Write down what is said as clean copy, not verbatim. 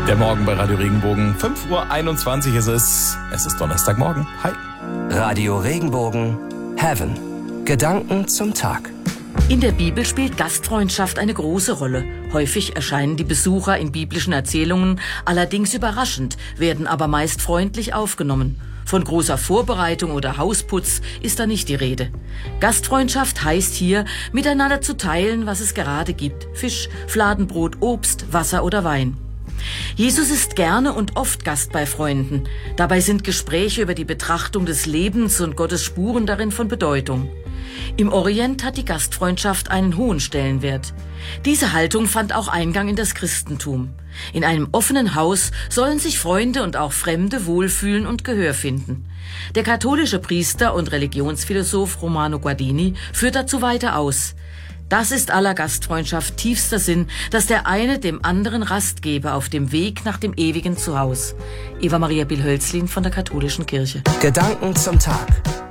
Der Morgen bei Radio Regenbogen, 5:21 Uhr es ist Donnerstagmorgen. Hi. Radio Regenbogen, Heaven. Gedanken zum Tag. In der Bibel spielt Gastfreundschaft eine große Rolle. Häufig erscheinen die Besucher in biblischen Erzählungen allerdings überraschend, werden aber meist freundlich aufgenommen. Von großer Vorbereitung oder Hausputz ist da nicht die Rede. Gastfreundschaft heißt hier, miteinander zu teilen, was es gerade gibt. Fisch, Fladenbrot, Obst, Wasser oder Wein. Jesus ist gerne und oft Gast bei Freunden. Dabei sind Gespräche über die Betrachtung des Lebens und Gottes Spuren darin von Bedeutung. Im Orient hat die Gastfreundschaft einen hohen Stellenwert. Diese Haltung fand auch Eingang in das Christentum. In einem offenen Haus sollen sich Freunde und auch Fremde wohlfühlen und Gehör finden. Der katholische Priester und Religionsphilosoph Romano Guardini führt dazu weiter aus. Das ist aller Gastfreundschaft tiefster Sinn, dass der eine dem anderen Rast gebe auf dem Weg nach dem ewigen Zuhause. Eva Maria Bill-Hölzlin von der Katholischen Kirche. Gedanken zum Tag.